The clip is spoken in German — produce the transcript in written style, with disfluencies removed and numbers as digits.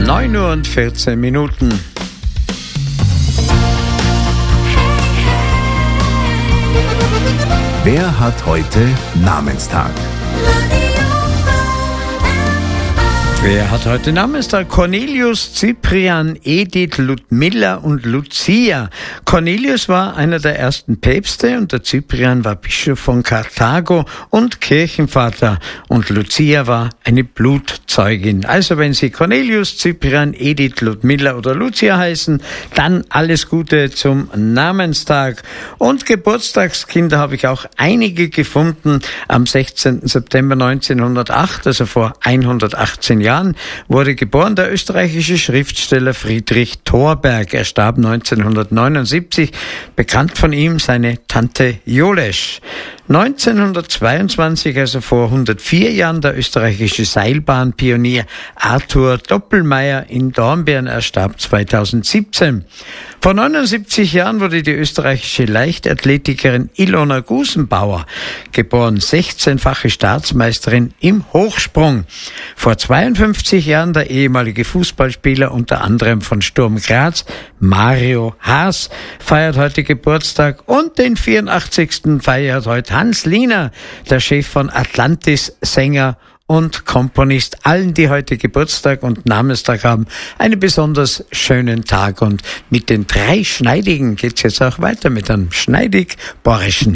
9 Uhr und 14 Minuten. Wer hat heute Namenstag? Wer hat heute Namenstag? Cornelius, Cyprian, Edith, Ludmilla und Lucia. Cornelius war einer der ersten Päpste und der Cyprian war Bischof von Karthago und Kirchenvater und Lucia war eine Blutzeugin. Also wenn Sie Cornelius, Cyprian, Edith, Ludmilla oder Lucia heißen, dann alles Gute zum Namenstag. Und Geburtstagskinder habe ich auch einige gefunden. Am 16. September 1908, also vor 118 Jahren, wurde geboren der österreichische Schriftsteller Friedrich Thorberg. Er starb 1979. Bekannt von ihm seine Tante Jolesch. 1922, also vor 104 Jahren, der österreichische Seilbahnpionier Arthur Doppelmayr in Dornbirn. Er starb 2017. Vor 79 Jahren wurde die österreichische Leichtathletikerin Ilona Gusenbauer geboren, 16-fache Staatsmeisterin im Hochsprung. Vor 52 Jahren der ehemalige Fußballspieler unter anderem von Sturm Graz, Mario Haas, feiert heute Geburtstag und den 84. feiert heute Hans Liner, der Chef von Atlantis, Sänger und Komponist. Allen, die heute Geburtstag und Namenstag haben, einen besonders schönen Tag. Und mit den 3 Schneidigen geht's jetzt auch weiter mit einem Schneidig-Borischen.